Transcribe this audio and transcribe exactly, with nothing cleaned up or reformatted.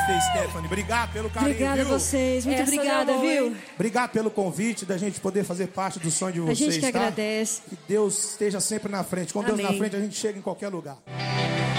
você, Stephanie. Obrigado pelo carinho, Obrigada viu? a vocês. Muito Essa obrigada, não, viu? hein? Obrigado pelo convite da gente poder fazer parte do sonho de A vocês, gente que tá? agradece. Que Deus esteja sempre na frente. Com Deus na Amém. frente, a gente chega em qualquer lugar.